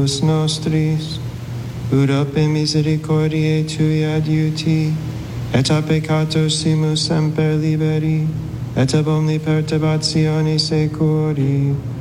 nostris, ut ope misericordiae Tui adiuti, et a peccatos simus semper liberi, et ab omni perturbatione securi.